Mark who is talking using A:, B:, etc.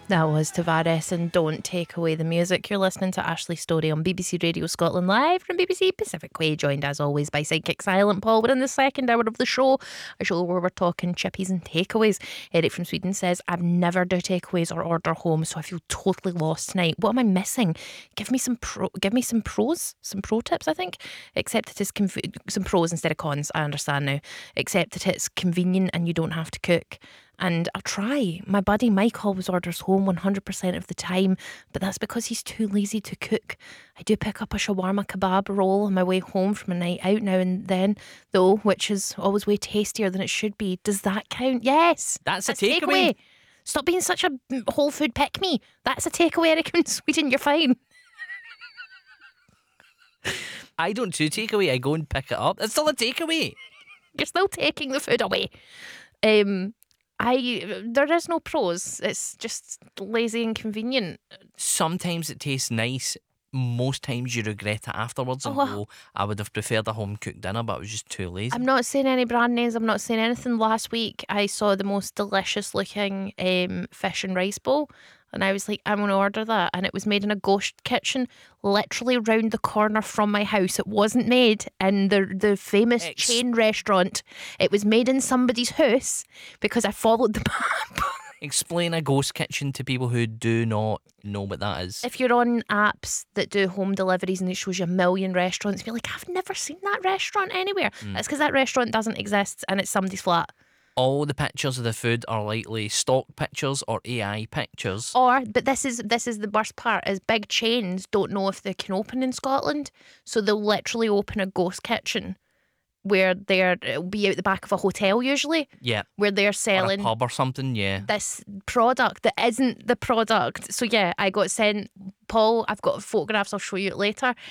A: That was Tavares and Don't Take Away the Music. You're listening to Ashley's Story on BBC Radio Scotland live from BBC Pacific Way, joined as always by sidekick Silent Paul. We're in the second hour of the show, a show where we're talking chippies and takeaways. Eric from Sweden says, I've never do takeaways or order home, so I feel totally lost tonight. What am I missing? Give me some pro tips, I think. Except that it's some pros instead of cons, I understand now. Except that it's convenient and you don't have to cook. And I'll try. My buddy Mike always orders home 100% of the time, but that's because he's too lazy to cook. I do pick up a shawarma kebab roll on my way home from a night out now and then, though, which is always way tastier than it should be. Does that count? Yes.
B: That's a takeaway.
A: Stop being such a whole food pick-me. That's a takeaway, Eric in Sweden. You're fine.
B: I don't do takeaway. I go and pick it up. It's still a takeaway.
A: You're still taking the food away. There is no pros. It's just lazy and convenient.
B: Sometimes it tastes nice. Most times you regret it afterwards and go, I would have preferred a home cooked dinner, but I was just too lazy.
A: I'm not saying any brand names. I'm not saying anything. Last week I saw the most delicious looking fish and rice bowl, and I was like, I'm going to order that. And it was made in a ghost kitchen, literally round the corner from my house. It wasn't made in the famous chain restaurant. It was made in somebody's house because I followed the map.
B: Explain a ghost kitchen to people who do not know what that is.
A: If you're on apps that do home deliveries and it shows you a million restaurants, you're like, I've never seen that restaurant anywhere. That's because that restaurant doesn't exist and it's somebody's flat.
B: All the pictures of the food are likely stock pictures or AI pictures.
A: But this is the worst part, is big chains don't know if they can open in Scotland, so they'll literally open a ghost kitchen where it'll be out the back of a hotel usually.
B: Yeah.
A: Where they're selling
B: or a pub or something, yeah.
A: This product that isn't the product. So yeah, I got sent, Paul, I've got photographs, I'll show you it later.